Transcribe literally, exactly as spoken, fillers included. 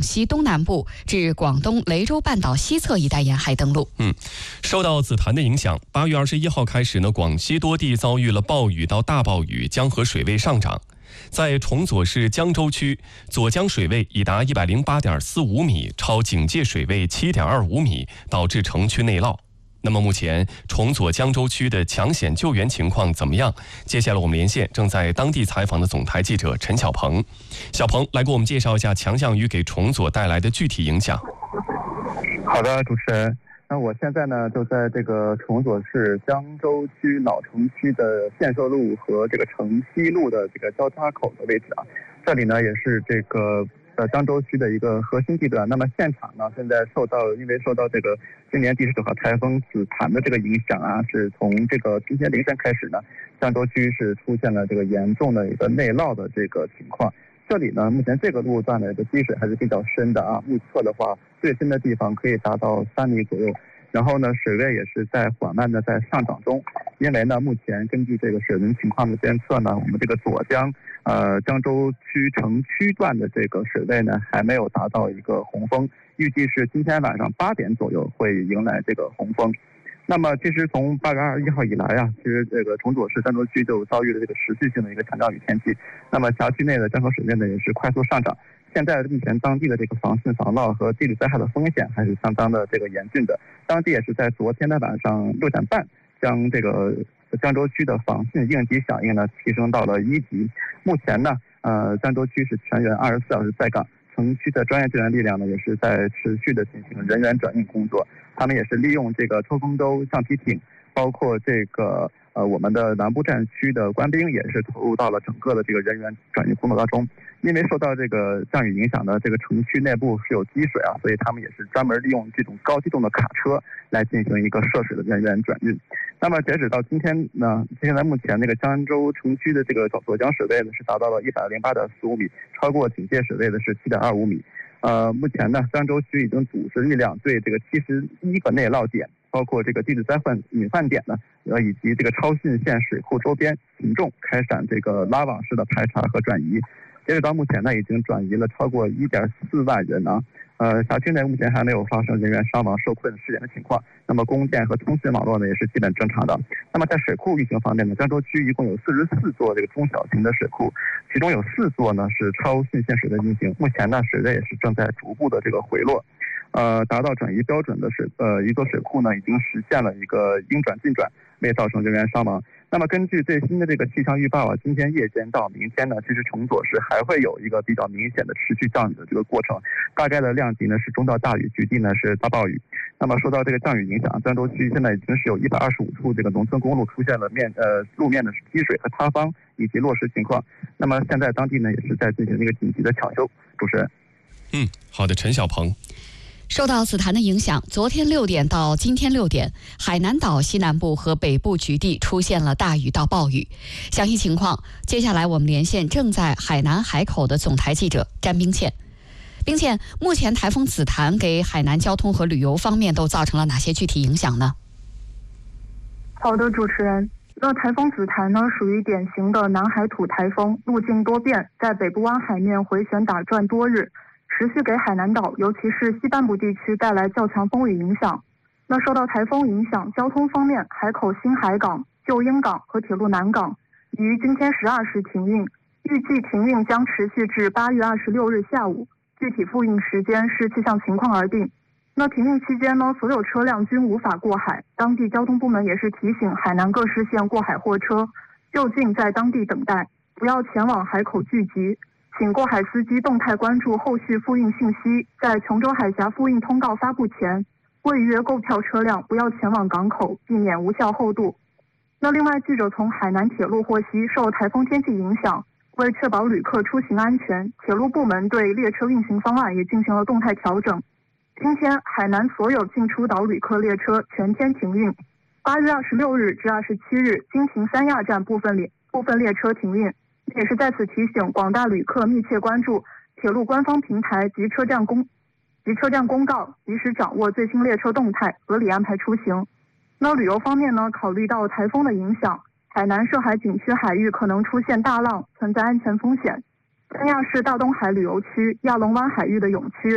西东南部至广东雷州半岛西侧一带沿海登陆。 嗯，受到紫檀的影响，八月二十一号开始呢，广西多地遭遇了暴雨到大暴雨，江河水位上涨。在崇左市江州区，左江水位已达一百零八点四五米，超警戒水位七点二五米，导致城区内涝。那么目前崇左江州区的抢险救援情况怎么样？接下来我们连线正在当地采访的总台记者陈小鹏。小鹏来给我们介绍一下强降雨给崇左带来的具体影响。 好的，主持人。那我现在呢，就在这个崇左市江州区老城区的献寿路和这个城西路的这个交叉口的位置啊。这里呢，也是这个呃江州区的一个核心地段。那么现场呢，现在受到因为受到这个今年第十九号台风紫檀的这个影响啊，是从这个今天凌晨开始呢，江州区是出现了这个严重的一个内涝的这个情况。这里呢，目前这个路段的这个积水还是比较深的啊，目测的话，最深的地方可以达到三米左右。然后呢，水位也是在缓慢的在上涨中。因为呢，目前根据这个水文情况的监测呢，我们这个左江呃江州区城区段的这个水位呢，还没有达到一个洪峰，预计是今天晚上八点左右会迎来这个洪峰。那么其实从八月二十一号以来啊，其实这个崇左市江州区就遭遇了这个持续性的一个强降雨天气。那么辖区内的江河水位呢也是快速上涨。现在目前当地的这个防汛防涝和地质灾害的风险还是相当的这个严峻的。当地也是在昨天的晚上六点半，将这个江州区的防汛应急响应呢提升到了一级。目前呢，呃，江州区是全员二十四小时在岗。城区的专业救援力量呢，也是在持续的进行人员转运工作。他们也是利用这个抽风舟、橡皮艇，包括这个呃我们的南部战区的官兵，也是投入到了整个的这个人员转运工作当中。因为受到这个降雨影响的这个城区内部是有积水啊，所以他们也是专门利用这种高机动的卡车来进行一个涉水的人员转运。那么截止到今天呢，现在目前那个江州城区的这个左江水位呢是达到了一百零八点四五米，超过警戒水位的是七点二五米。呃，目前呢，江州区已经组织力量对这个七十一个内涝点，包括这个地质灾害隐患点呢，呃，以及这个超汛县水库周边群众开展这个拉网式的排查和转移。截止到目前呢，已经转移了超过一点四万人啊。呃，辖区内目前还没有发生人员伤亡受困失联的情况。那么供电和通讯网络呢也是基本正常的。那么在水库运行方面呢，江州区一共有四十四座这个中小型的水库，其中有四座呢是超汛限水的运行。目前呢，水位也是正在逐步的这个回落。呃，达到转移标准的水呃一座水库呢，已经实现了一个应转尽转，未造成人员伤亡。那么根据最新的这个气象预报啊，今天夜间到明天呢，其实崇左市还会有一个比较明显的持续降雨的这个过程，大概的量级呢是中到大雨，局地呢是大暴雨。那么受到这个降雨影响，江州区现在已经是有一百二十五处这个农村公路出现了面呃路面的积水和塌方以及落石情况。那么现在当地呢也是在进行一个紧急的抢修。主持人， 嗯，好的，陈小鹏。 受到紫檀的影响，昨天六点到今天六点，海南岛西南部和北部局地出现了大雨到暴雨。详细情况，接下来我们连线正在海南海口的总台记者詹冰倩。冰倩，目前台风紫檀给海南交通和旅游方面都造成了哪些具体影响呢？ 好的，主持人。那台风紫檀呢，属于典型的南海土台风，路径多变，在北部湾海面回旋打转多日。持续给海南岛，尤其是西半部地区带来较强风雨影响。那受到台风影响，交通方面，海口新海港、旧鹰港和铁路南港于今天十二时停运，预计停运将持续至八月二十六日下午，具体复运时间视气象情况而定。那停运期间呢，所有车辆均无法过海，当地交通部门也是提醒海南各市县过海货车就近在当地等待，不要前往海口聚集。请过海司机动态关注后续复运信息，在琼州海峡复运通告发布前，未预约购票车辆不要前往港口，避免无效后渡。那另外，记者从海南铁路获悉，受台风天气影响，为确保旅客出行安全，铁路部门对列车运行方案也进行了动态调整。今天，海南所有进出岛旅客列车全天停运。八月二十六日至二十七日，经停三亚站部分列部分列车停运。也是在此提醒广大旅客密切关注铁路官方平台及车站公及车站公告，及时掌握最新列车动态，合理安排出行。那旅游方面呢，考虑到台风的影响，海南涉海景区海域可能出现大浪，存在安全风险。三亚市大东海旅游区亚龙湾海域的泳区